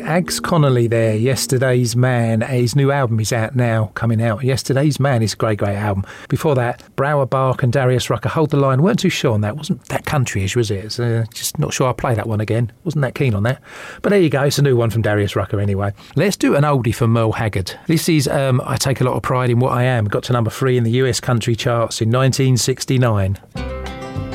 Ags Connolly there, Yesterday's Man. His new album is out now, coming out. Yesterday's Man is a great, great album. Before that, Brower Bark and Darius Rucker, Hold the Line. Weren't too sure on that. Wasn't that country-ish, was it? Just not sure I'll play that one again. Wasn't that keen on that. But there you go. It's a new one from Darius Rucker anyway. Let's do an oldie from Merle Haggard. This is I Take a Lot of Pride in What I Am. Got to number 3 in the US country charts in 1969.